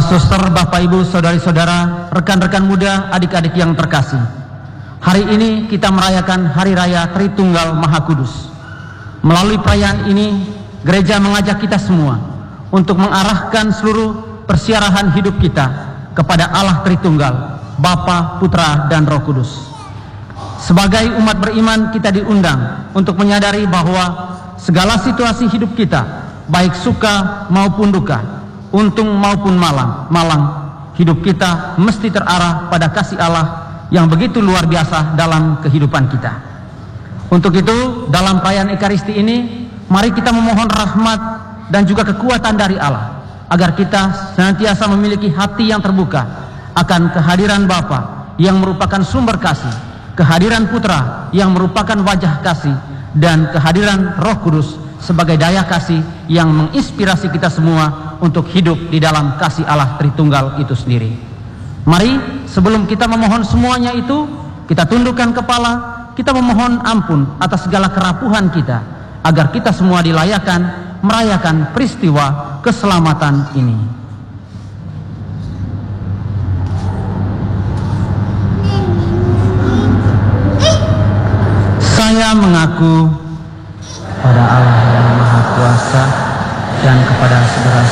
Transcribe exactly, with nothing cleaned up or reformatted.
Para suster, Bapak Ibu, saudari-saudara, rekan-rekan muda, adik-adik yang terkasih. Hari ini kita merayakan Hari Raya Tritunggal Maha Kudus. Melalui perayaan ini, gereja mengajak kita semua untuk mengarahkan seluruh persiarahan hidup kita kepada Allah Tritunggal, Bapa, Putra, dan Roh Kudus. Sebagai umat beriman, kita diundang untuk menyadari bahwa segala situasi hidup kita, baik suka maupun duka, untung maupun malang, malang, hidup kita mesti terarah pada kasih Allah yang begitu luar biasa dalam kehidupan kita. Untuk itu, dalam perayaan Ekaristi ini, mari kita memohon rahmat dan juga kekuatan dari Allah, agar kita senantiasa memiliki hati yang terbuka akan kehadiran Bapa yang merupakan sumber kasih, kehadiran Putra yang merupakan wajah kasih, dan kehadiran Roh Kudus sebagai daya kasih yang menginspirasi kita semua untuk hidup di dalam kasih Allah Tritunggal itu sendiri. Mari sebelum kita memohon semuanya itu, kita tundukkan kepala, kita memohon ampun atas segala kerapuhan kita, agar kita semua dilayakan merayakan peristiwa keselamatan ini. Saya mengaku pada Allah yang Maha Kuasa dan kepada saudara